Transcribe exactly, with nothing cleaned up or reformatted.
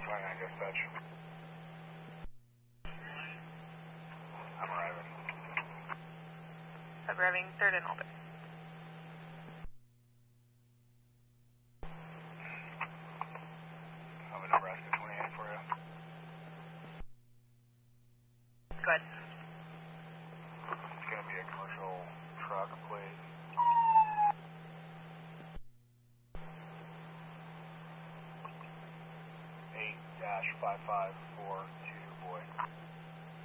twenty-nine dispatch. I'm arriving. Arriving third and Albert. I have a Nebraska twenty-eight for you. Good. It's going to be a commercial truck plate. eight dash five five four two, boy.